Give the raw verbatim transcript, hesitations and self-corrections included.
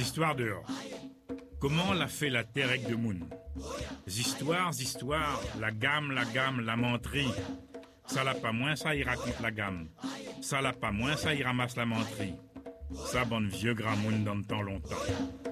Histoires dehors. Comment l'a fait la terre avec de moun? Histoires, histoires, la gamme, la gamme, la menterie. Ça l'a pas moins, ça y raconte la gamme. Ça l'a pas moins, ça y ramasse la menterie. Ça, bonne vieux grand moun dans le temps longtemps.